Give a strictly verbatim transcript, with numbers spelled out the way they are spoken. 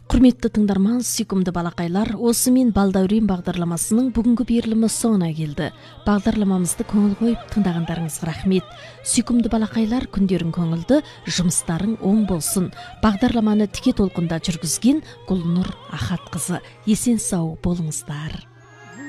Құрметті тыңдарман, сүйкімді балақайлар, осы мен Балдәурен бағдарламасының бүгінгі берілімі соңына келді. Бағдарламамызды көңіл қойып тыңдағандарыңызға рахмет. Сүйкімді балақайлар, күндерің көңілді, жұмыстарың оң болсын. Бағдарламаны тіке толқында жүргізген Гүлнұр Ахатқызы. Есен сау болыңыздар.